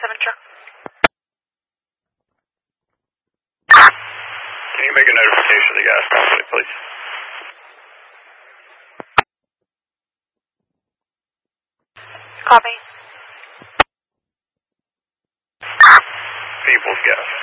truck. Can you make a notification of the gas company, please? Copy. People's Gas.